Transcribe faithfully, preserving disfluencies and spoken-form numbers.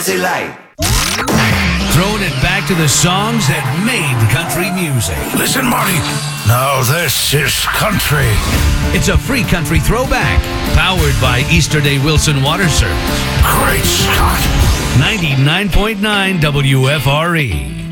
City Light. Throwing it back to the songs that made country music. Listen, Marty. Now this is country. It's a free country throwback, powered by Easterday Wilson Water Service. Great Scott. ninety-nine point nine W F R E.